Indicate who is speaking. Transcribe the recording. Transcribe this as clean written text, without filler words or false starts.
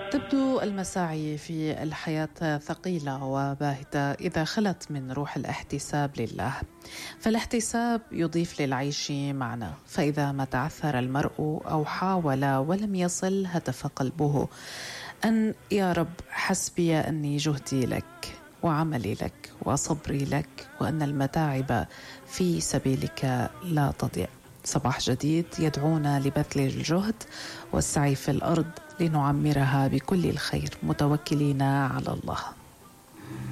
Speaker 1: تبدو المساعي في الحياة ثقيلة وباهتة إذا خلت من روح الاحتساب لله، فالاحتساب يضيف للعيش معنى، فإذا ما تعثر المرء أو حاول ولم يصل هتف قلبه أن يا رب حسبي أني جهدي لك وعملي لك وصبري لك، وأن المتاعب في سبيلك لا تضيع. صباح جديد يدعونا لبذل الجهد والسعي في الأرض لنعمرها بكل الخير متوكلين على الله.